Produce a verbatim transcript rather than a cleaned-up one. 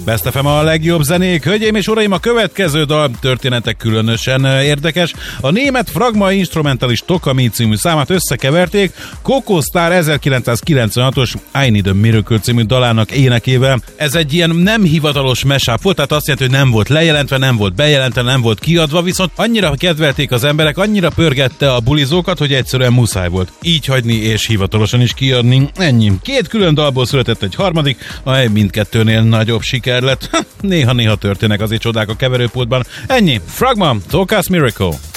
Best ef em a legjobb zenék. Hölgyeim és uraim, a következő dal történetek különösen érdekes. A német Fragma instrumentális Tokami című számát összekeverték Coco Star ezerkilencszázkilencvenhatos I Need a Miracle című dalának énekével. Ez egy ilyen nem hivatalos mashup volt, tehát azt jelenti, hogy nem volt lejelentve, nem volt bejelentve, nem volt kiadva, viszont annyira kedvelték az emberek, annyira pörgette a bulizókat, hogy egyszerűen muszáj volt így hagyni és hivatalosan is kiadni. Ennyi. Két külön dalból született egy harmadik, amely mindkettőnél nagyobb siker lett. Néha-néha történnek azért csodák a keverőpultban. Ennyi. Fragma, Toka's Miracle.